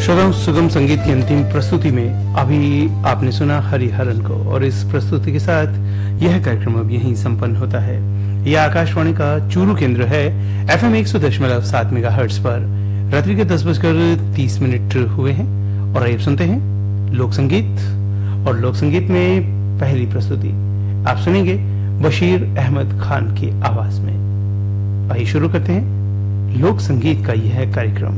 श्रोताओं, सुगम संगीत की अंतिम प्रस्तुति में अभी आपने सुना हरिहरन को, और इस प्रस्तुति के साथ यह कार्यक्रम अब यहीं संपन्न होता है। यह आकाशवाणी का चूरू केंद्र है। FM 100.7 मेगाहर्ट्ज पर रात्रि के 10:30 हुए हैं और आइए सुनते हैं लोक संगीत। और लोक संगीत में पहली प्रस्तुति आप सुनेंगे बशीर अहमद खान की आवाज में। आइए शुरू करते हैं लोक संगीत का यह कार्यक्रम।